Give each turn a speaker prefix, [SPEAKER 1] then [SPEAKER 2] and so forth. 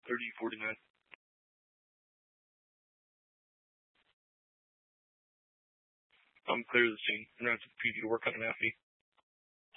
[SPEAKER 1] 3049. I'm clear of the scene. I'm going to have to PD to work on an FE.